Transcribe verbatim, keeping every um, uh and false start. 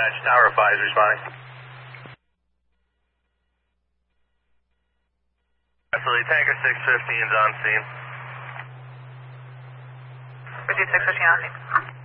Dispatch, Tower five is responding. Absolutely, Tanker six fifteen is on scene. Proceed six fifteen on scene.